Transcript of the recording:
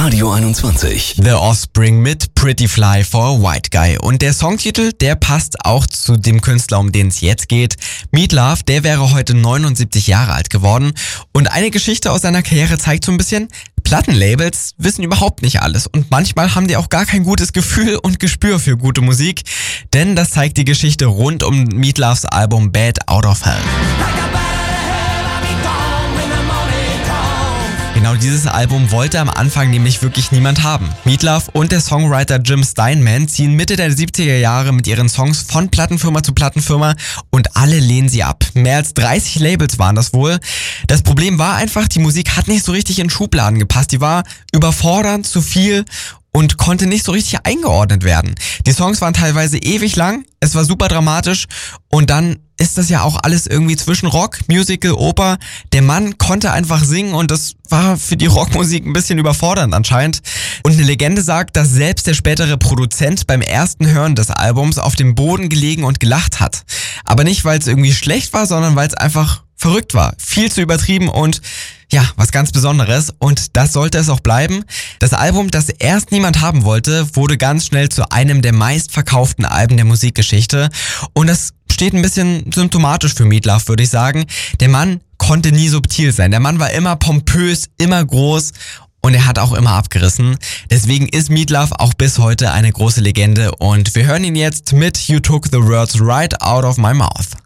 Radio 21. The Offspring mit Pretty Fly for a White Guy. Und der Songtitel, der passt auch zu dem Künstler, um den es jetzt geht. Meat Loaf, der wäre heute 79 Jahre alt geworden. Und eine Geschichte aus seiner Karriere zeigt so ein bisschen, Plattenlabels wissen überhaupt nicht alles. Und manchmal haben die auch gar kein gutes Gefühl und Gespür für gute Musik. Denn das zeigt die Geschichte rund um Meat Loafs Album Bad Out of Hell. Genau dieses Album wollte am Anfang nämlich wirklich niemand haben. Meat Loaf und der Songwriter Jim Steinman ziehen Mitte der 70er Jahre mit ihren Songs von Plattenfirma zu Plattenfirma und alle lehnen sie ab. Mehr als 30 Labels waren das wohl. Das Problem war einfach, die Musik hat nicht so richtig in Schubladen gepasst. Die war überfordernd, zu viel und konnte nicht so richtig eingeordnet werden. Die Songs waren teilweise ewig lang, es war super dramatisch und dann ist das ja auch alles irgendwie zwischen Rock, Musical, Oper. Der Mann konnte einfach singen und das war für die Rockmusik ein bisschen überfordernd anscheinend. Und eine Legende sagt, dass selbst der spätere Produzent beim ersten Hören des Albums auf dem Boden gelegen und gelacht hat. Aber nicht, weil es irgendwie schlecht war, sondern weil es einfach verrückt war. Viel zu übertrieben und ja, was ganz Besonderes und das sollte es auch bleiben. Das Album, das erst niemand haben wollte, wurde ganz schnell zu einem der meistverkauften Alben der Musikgeschichte und das steht ein bisschen symptomatisch für Meat Loaf, würde ich sagen. Der Mann konnte nie subtil sein. Der Mann war immer pompös, immer groß und er hat auch immer abgerissen. Deswegen ist Meat Loaf auch bis heute eine große Legende und wir hören ihn jetzt mit You Took the Words Right Out of My Mouth.